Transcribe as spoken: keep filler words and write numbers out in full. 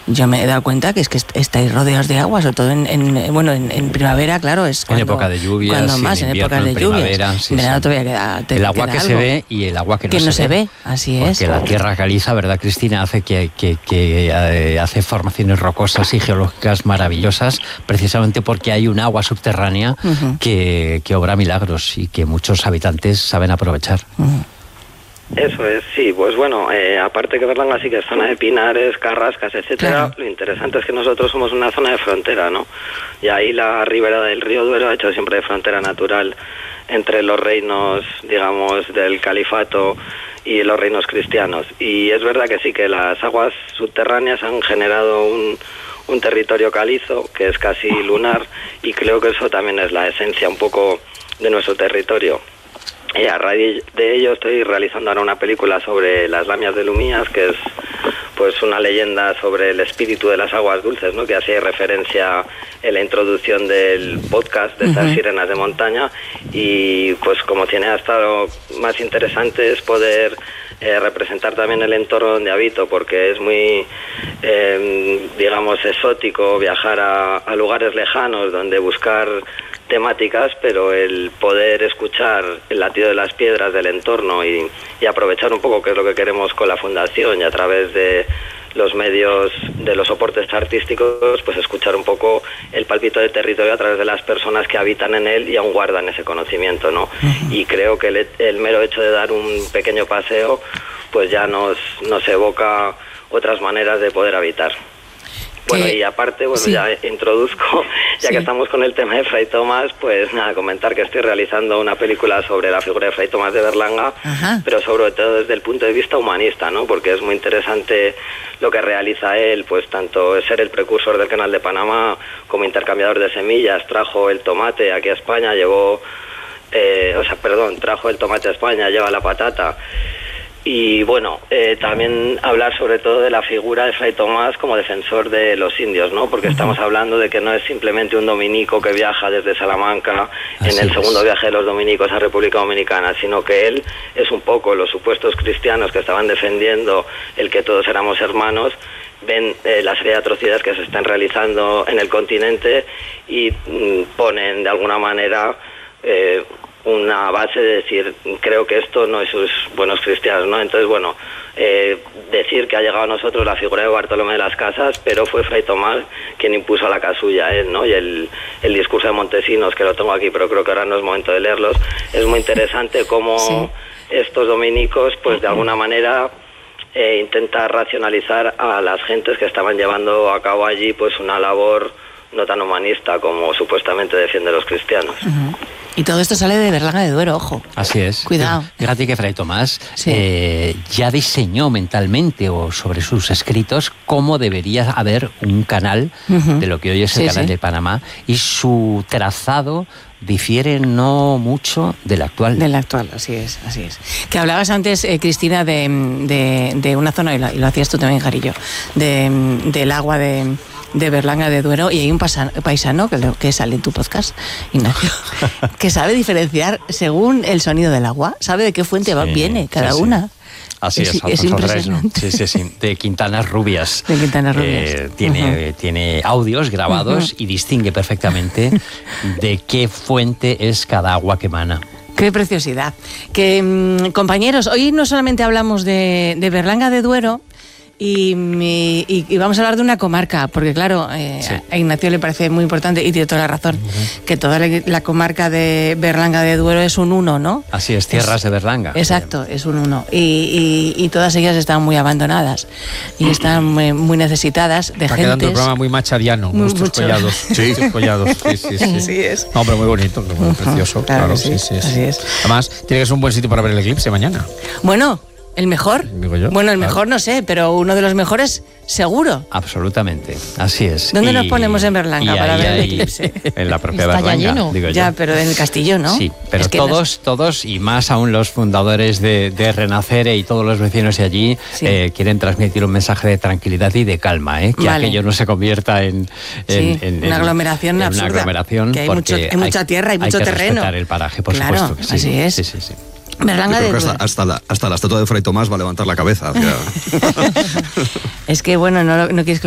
yo me he dado cuenta que es que est- estáis rodeados de agua, sobre todo en, en bueno, en, en primavera, claro, es cuando, en época de lluvias, cuando más, en, en invierno, épocas de en lluvias. primavera, sí, en verano sí. todavía queda, te, el agua queda que algo. se ve y el agua que no, que se, no se ve. ve, así Porque es. Porque la tierra caliza, ¿verdad, Cristina? Hace que, que, que eh, hace formaciones rocosas y geológicas maravillosas, precisamente porque hay un agua subterránea uh-huh. que, que obra milagros y que muchos habitantes saben aprovechar. Uh-huh. Eso es, sí, pues bueno, eh, aparte que Berlanga sí que es zona de pinares, carrascas, etcétera, claro. Lo interesante es que nosotros somos una zona de frontera, ¿no? Y ahí la ribera del río Duero ha hecho siempre de frontera natural entre los reinos, digamos, del califato y los reinos cristianos. Y es verdad que sí, que las aguas subterráneas han generado un, un territorio calizo que es casi lunar, y creo que eso también es la esencia un poco de nuestro territorio. Y a raíz de ello estoy realizando ahora una película sobre las lamias de Lumías, que es pues una leyenda sobre el espíritu de las aguas dulces, ¿no? Que hacía referencia en la introducción del podcast de estas uh-huh. sirenas de montaña. Y pues como tiene hasta lo más interesante es poder eh, representar también el entorno donde habito, porque es muy eh, digamos exótico viajar a, a lugares lejanos donde buscar temáticas, pero el poder escuchar el latido de las piedras del entorno y, y aprovechar un poco, que es lo que queremos con la fundación, y a través de los medios, de los soportes artísticos, pues escuchar un poco el palpito de territorio a través de las personas que habitan en él y aún guardan ese conocimiento, ¿no? Uh-huh. Y creo que el, el mero hecho de dar un pequeño paseo, pues ya nos, nos evoca otras maneras de poder habitar. Bueno, y aparte, bueno, sí. ya introduzco, ya sí. que estamos con el tema de Fray Tomás, pues nada, comentar que estoy realizando una película sobre la figura de Fray Tomás de Berlanga, Ajá. pero sobre todo desde el punto de vista humanista, ¿no? Porque es muy interesante lo que realiza él, pues tanto ser el precursor del Canal de Panamá como intercambiador de semillas, trajo el tomate aquí a España, llevó, eh, o sea, perdón, trajo el tomate a España, lleva la patata. Y bueno, eh, también hablar sobre todo de la figura de Fray Tomás como defensor de los indios, ¿no? Porque uh-huh. estamos hablando de que no es simplemente un dominico que viaja desde Salamanca Así en el es. segundo viaje de los dominicos a República Dominicana, sino que él es un poco los supuestos cristianos que estaban defendiendo el que todos éramos hermanos, ven eh, la serie de atrocidades que se están realizando en el continente y mm, ponen de alguna manera eh, una base de decir, creo que esto no es sus buenos cristianos, ¿no? Entonces, bueno, eh, decir que ha llegado a nosotros la figura de Bartolomé de las Casas, pero fue Fray Tomás quien impuso la casulla, ¿eh? ¿no? Y el, el discurso de Montesinos, que lo tengo aquí, pero creo que ahora no es momento de leerlos, es muy interesante cómo sí. estos dominicos, pues de alguna manera eh, intentan racionalizar a las gentes que estaban llevando a cabo allí, pues una labor no tan humanista como supuestamente defienden los cristianos. Uh-huh. Y todo esto sale de Berlanga de Duero, ojo. Así es. Cuidado. Fíjate que Fray Tomás sí. eh, ya diseñó mentalmente o sobre sus escritos cómo debería haber un canal uh-huh. de lo que hoy es el sí, canal sí. de Panamá, y su trazado difiere no mucho del actual. Del actual, así es, así es. Que hablabas antes, eh, Cristina, de, de, de una zona, y lo, y lo hacías tú también, Jarillo, de, del agua de... de Berlanga de Duero, y hay un pasa, paisano que, que sale en tu podcast, Ignacio, que sabe diferenciar según el sonido del agua, sabe de qué fuente sí, va, viene cada sí, una. Sí. Así es, es, es impresionante. Sí, sí, sí, de Quintanas Rubias. De Quintanas Rubias. Eh, tiene, uh-huh. tiene audios grabados uh-huh. y distingue perfectamente de qué fuente es cada agua que emana. Qué preciosidad. Que, mmm, compañeros, hoy no solamente hablamos de, de Berlanga de Duero, Y, y, y vamos a hablar de una comarca, porque claro, eh, sí. a Ignacio le parece muy importante, y tiene toda la razón, uh-huh. que toda la, la comarca de Berlanga de Duero es un uno, ¿no? Así es, tierras es, de Berlanga. Exacto, es un uno. Y, y, y todas ellas están muy abandonadas y están muy, muy necesitadas de gente. Está quedando el programa muy machadiano, muy, muchos mucho. collados. Sí, collados, sí, sí, sí. Así es. No, pero muy bonito, muy uh-huh. precioso. Claro, claro sí, sí, sí, así es. Además, tiene que ser un buen sitio para ver el eclipse mañana. Bueno... ¿El mejor? Digo yo, bueno, el claro. mejor no sé, pero uno de los mejores seguro. Absolutamente, así es. ¿Dónde y, nos ponemos en Berlanga para ahí, ver el ahí, eclipse? En la propia Está Berlanga, ya lleno. digo yo. Ya, pero en el castillo, ¿no? Sí, pero es que todos, nos... todos, y más aún los fundadores de, de Renacere y todos los vecinos de allí, sí. eh, quieren transmitir un mensaje de tranquilidad y de calma, ¿eh? que vale. aquello no se convierta en, en, sí, en una aglomeración en absurda. Una aglomeración que hay, mucho, hay mucha tierra, hay, hay mucho que terreno. Respetar el paraje, por claro, supuesto que sí. Así es. Sí, sí, sí. Berlanga Yo creo de que hasta, hasta, la, hasta la estatua de Fray Tomás va a levantar la cabeza. Hacia... Es que, bueno, no, no quieres que